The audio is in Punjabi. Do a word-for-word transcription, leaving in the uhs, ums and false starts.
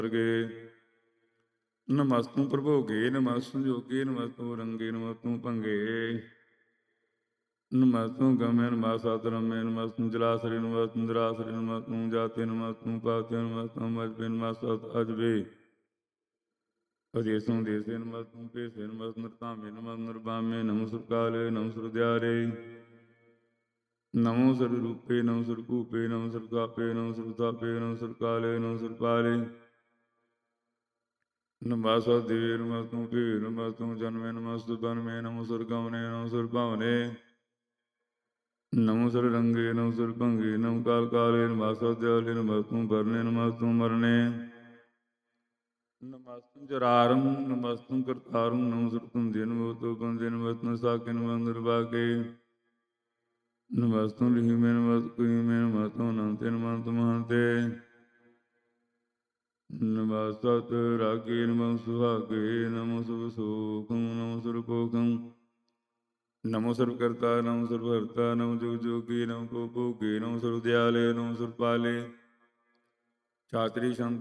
ਵਰਗੇ। ਨਮਸਤੁ ਪ੍ਰਭੋਗੇ ਨਮਸਤੁ ਜੋਗੇ ਨਮਸਤੁ ਰੰਗੇ ਨਮਸਤੁ ਭੰਗੇ। ਨਮਸਤੁ ਗਮੈ ਨਮਸਤੁ ਰਮੈ ਨਮਸਤੁ ਜਲਾਸਰੇ ਨਮਸਤੁ ਜਰਾਸਰੇ ਨਮਸਤੁ ਜਾਤੇ ਨਮਸਤੁ ਪਾਤੇ ਨਮਸਤੁ ਮਜਬੇ ਨਮਸਤੁ ਅਜਬੇ। ਅਦੇਸੁ ਦੇਸੇ ਨਮਸਤੁ ਭੇਸੇ ਨਮਸਤੁ ਨਰਤਾਮੇ ਨਮਸਤੁ ਨਰਬਾਮੇ ਨਮੋ ਸੁਰ ਕਾਲੇ ਨਮੋ ਸੁਰ ਦਿਆਰੇ। ਨਮੋ ਸੁਰ ਰੂਪੇ ਨਮੋ ਸੁਰ ਭੂਪੇ ਨਮੋ ਸੁਰ ਕਾਪੇ ਨਮੋ ਸੁਰ ਤਾਪੇ ਨਮੋ ਸੁਰ ਕਾਲੇ ਨਮੋ ਸੁਰ ਪਾਲੇ। ਨਮਸਤੁ ਦੇਵੇ ਨਮਸਤੁ ਭੇ ਨਮਸਤੁ ਜਨਮੇ ਨਮਸਤੁ ਤਨਮੇ ਨਮੋ ਸੁਰ ਗਮਨੇ ਨਮੋ ਸੁਰ ਭਾਵਨੇ। ਨਮੋ ਸੁਰ ਰੰਗੇ ਨਮੋ ਸੁਰ ਭੰਗੇ ਨਮੋ ਕਾਲ ਕਾਲੇ ਨਮਸਤੁ ਦਿਆਲੇ ਨਮਸਤੁ ਬਰਨੇ ਨਮਸਤੁ ਮਰਨੇ। ਨਮਸਤੁ ਜਰਾਰੰ ਨਮਸਤੁ ਕਰਤਾਰੰ ਨਮੋ ਸੁਰ ਧੁੰਦੇ ਨਮਸਤੁ ਬੰਦੇ ਨਮਸਤੁ ਸਾਕੇ ਨਮਸਤੁ ਨਿਰਭਾਗੇ। ਨਮਸਤੁ ਲੀਮੇ ਨਮਸਤੁ ਕੂਮੇ ਨਮਸਤੁ ਅਨੰਤੇ ਨਮਸਤੁ ਮਹੰਤੇ। ਨਮਸਤੁ ਰਾਗੇ ਨਮੋ ਸੁਹਾਗੇ ਨਮੋ ਸੁਭ ਸੋਖੰ ਨਮੋ ਸੁਰ ਭੋਗੰ। ਨਮੋ ਸਰਬ ਕਰਤਾ ਨਮੋ ਸਰਬ ਹਰਤਾ ਨਮੋ ਜੁਗ ਜੋਗੀ ਨਮੋ ਕੋ ਭੋਗੇ ਨਮੋ ਸਰਬ ਦਿਆਲੇ ਨਮੋ ਸੁਰ ਪਾਲੇ। ਛਾਤਰੀ ਸੰਤ